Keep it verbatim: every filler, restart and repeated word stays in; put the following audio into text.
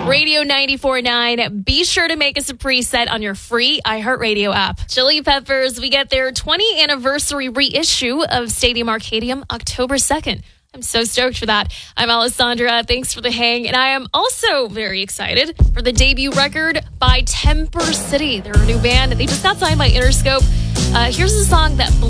Radio ninety-four point nine. Be sure to make us a preset on your free iHeartRadio app. Chili Peppers, we get their twentieth anniversary reissue of Stadium Arcadium October second. I'm so stoked for that. I'm Alessandra. Thanks for the hang. And I am also very excited for the debut record by Temper City. They're a new band. They just got signed by Interscope. Uh, here's a song that